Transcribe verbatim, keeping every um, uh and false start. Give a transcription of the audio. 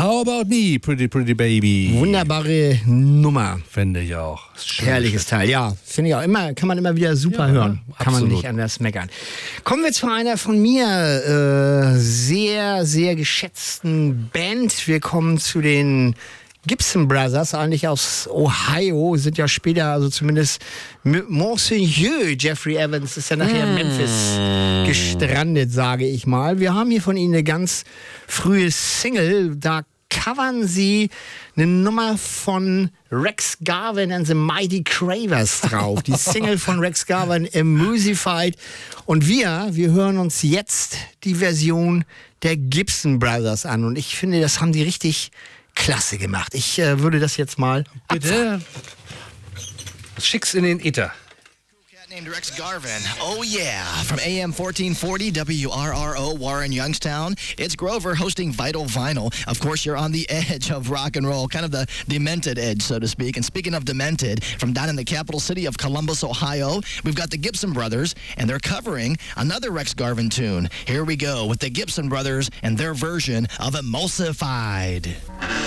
How About Me, Pretty Pretty Baby. Wunderbare Nummer. Finde ich auch. Herrliches Teil, ja. Finde ich auch immer, kann man immer wieder super ja, hören. Kann absolut. man nicht anders meckern. Kommen wir zu einer von mir äh, sehr, sehr geschätzten Band. Wir kommen zu den Gibson Brothers, eigentlich aus Ohio, sind ja später, also zumindest mit Monsieur Jeffrey Evans ist ja nachher in Memphis gestrandet, sage ich mal. Wir haben hier von ihnen eine ganz frühe Single, da covern sie eine Nummer von Rex Garvin and the Mighty Cravers drauf. Die Single von Rex Garvin, Emulsified. Und wir, wir hören uns jetzt die Version der Gibson Brothers an. Und ich finde, das haben die richtig klasse gemacht. Ich äh, würde das jetzt mal Bitte. Schick's in den Äther. Named Rex Garvin. Oh yeah. From A M fourteen forty W R R O Warren Youngstown, it's Grover hosting Vital Vinyl. Of course, you're on the edge of rock and roll, kind of the demented edge, so to speak. And speaking of demented, from down in the capital city of Columbus, Ohio, we've got the Gibson Brothers, and they're covering another Rex Garvin tune. Here we go with the Gibson Brothers and their version of Emulsified.